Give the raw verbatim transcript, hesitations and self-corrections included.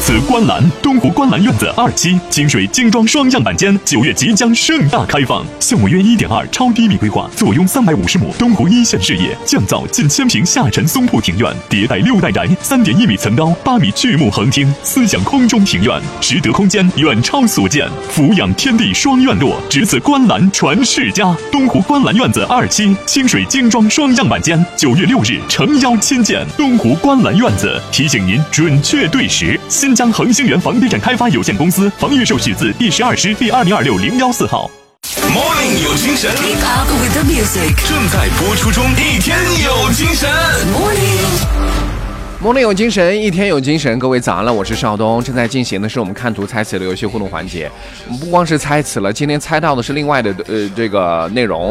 此观澜东湖观澜院子二期清水精装双样板间九月即将盛大开放，项目约一点二超低密规划，坐拥三百五十亩东湖一线视野，降噪近千平下沉松铺庭院，迭代六代宅，三点一米层高，八米巨幕横厅，思想空中庭院，实得空间远超所见，俯仰天地双院落，只此观澜传世家。东湖观澜院子二期清水精装双样板间，九月六日诚邀亲见。东湖观澜院子提醒您准确对时。新疆恒星源房地产开发有限公司房预售许字第十二师第二零二六零幺四号。 Morning 有精神 Keep up with the music 正在播出中，一天有精神。 Morning Morning 有精神，一天有精神。各位早安了，我是邵东。正在进行的是我们看图猜词的游戏互动环节。我们不光是猜词了，今天猜到的是另外的呃这个内容。